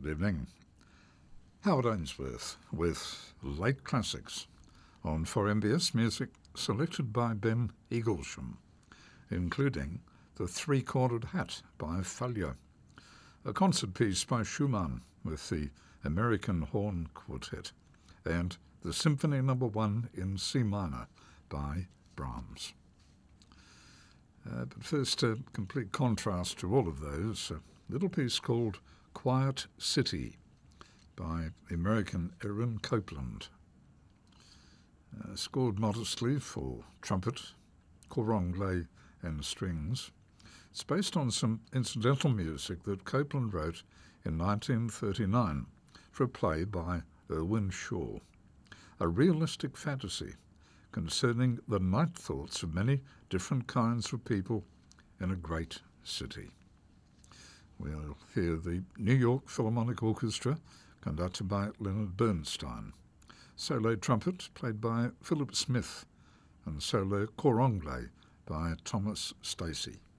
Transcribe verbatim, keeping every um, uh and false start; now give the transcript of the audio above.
Good evening. Howard Ainsworth with Late Classics on four M B S Music, selected by Ben Eaglesham, including The Three-Cornered Hat by Failure, a concert piece by Schumann with the American Horn Quartet, and the Symphony Number One in C minor by Brahms. Uh, but first, a complete contrast to all of those, a little piece called Quiet City by the American Aaron Copland. Uh, scored modestly for trumpet, cor anglais and strings. It's based on some incidental music that Copland wrote in nineteen thirty-nine for a play by Irwin Shaw, a realistic fantasy concerning the night thoughts of many different kinds of people in a great city. We'll hear the New York Philharmonic Orchestra, conducted by Leonard Bernstein, solo trumpet played by Philip Smith, and solo cor anglais by Thomas Stacey.